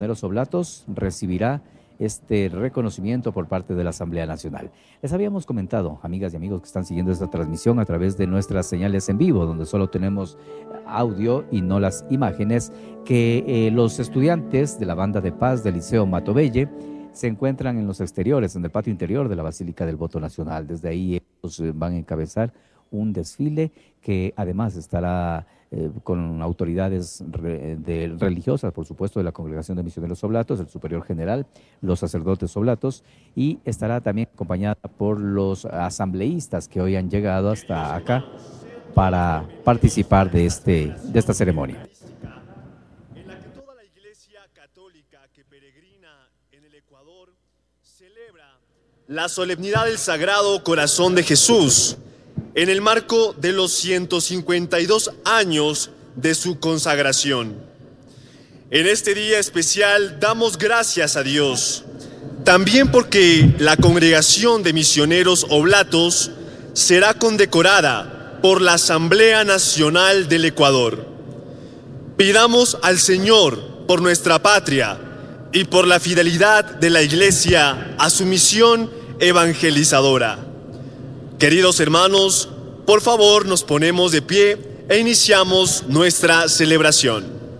Misioneros Oblatos recibirá este reconocimiento por parte de la Asamblea Nacional. Les habíamos comentado, amigas y amigos que están siguiendo esta transmisión a través de nuestras señales en vivo, donde solo tenemos audio y no las imágenes, que los estudiantes de la Banda de Paz del Liceo Matobelle se encuentran en los exteriores, en el patio interior de la Basílica del Voto Nacional. Desde ahí ellos van a encabezar un desfile que además estará con autoridades religiosas, por supuesto, de la Congregación de Misioneros Oblatos, el Superior General, los sacerdotes oblatos, y estará también acompañada por los asambleístas que hoy han llegado hasta acá para participar de esta ceremonia. En la que toda la Iglesia Católica que peregrina en el Ecuador celebra la solemnidad del Sagrado Corazón de Jesús, en el marco de los 152 años de su consagración. En este día especial damos gracias a Dios, también porque la Congregación de Misioneros Oblatos será condecorada por la Asamblea Nacional del Ecuador. Pidamos al Señor por nuestra patria y por la fidelidad de la Iglesia a su misión evangelizadora. Queridos hermanos, por favor nos ponemos de pie e iniciamos nuestra celebración.